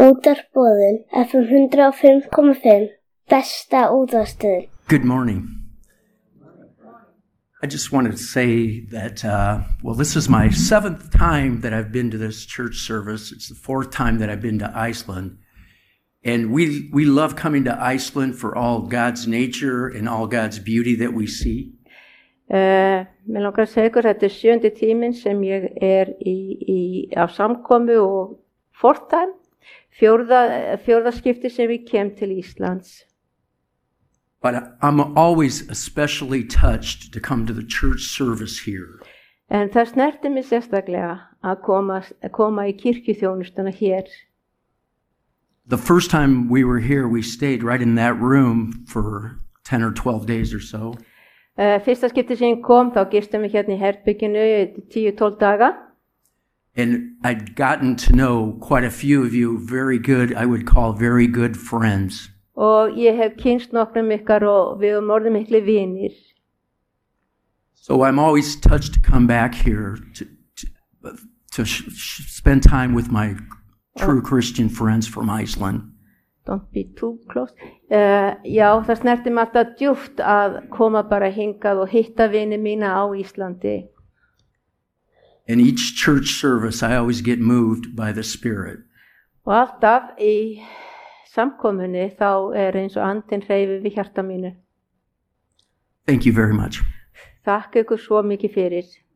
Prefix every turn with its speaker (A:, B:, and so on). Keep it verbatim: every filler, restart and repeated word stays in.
A: Útvarpsboðun F M one oh five komma fimm, besta útvarpsstöðin.
B: Good morning. I just wanted to say that, uh, well, this is my seventh time that I've been to this church service. It's the fourth time that I've been to Iceland. And we we love coming to Iceland for all God's nature and all God's beauty that we see.
C: Uh, mér langar að segja ykkur, þetta er sjöndi tíminn sem ég er í, í, á samkomu og fourth time, fjórða, fjórða skipti sem við kem til Íslands.
B: But I'm always especially touched to come to the church service here.
C: En það snerti mig sérstaklega að koma, að koma í kirkjuþjónustuna hér.
B: The first time we were here, we stayed right in that room for ten or twelve days or so.
C: Uh, fyrsta skipti sem ég kom, þá gistum við hérna í herbygginu tíu til tólf daga.
B: And I'd gotten to know quite a few of you very good, I would call very good friends.
C: Og ég hef kynst nokkrum ykkar og við erum orðið miklu vinir.
B: So I'm always touched to come back here to, to, to sh- sh- spend time with my true Christian friends from Iceland.
C: Don't be too close. Uh, já, það snerti mig alltaf djúpt að koma bara hingað og hitta vini mína á Íslandi.
B: In each church service, I always get moved by the Spirit.
C: Og alltaf í samkomunni þá er eins og andinn hreyfir við hjarta mínu.
B: Thank you very much.
C: Þakka ykkur svo mikið fyrir.